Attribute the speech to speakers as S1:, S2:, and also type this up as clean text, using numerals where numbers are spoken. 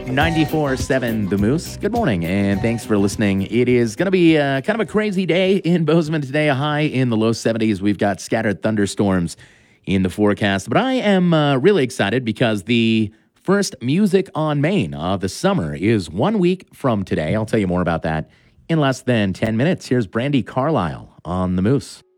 S1: 94.7 The Moose. Good morning, and thanks for listening. It is going to be kind of a crazy day in Bozeman today. A high in the low 70s. We've got scattered thunderstorms in the forecast. But I am really excited because the first Music on Main of the summer is 1 week from today. I'll tell you more about that in less than 10 minutes. Here's Brandi Carlile on The Moose.